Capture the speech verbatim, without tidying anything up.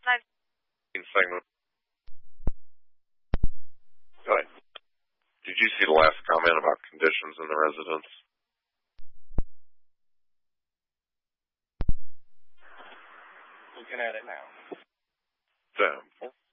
segment. Go ahead. Did you see the last comment about conditions in the residence? Looking at it now. Sample.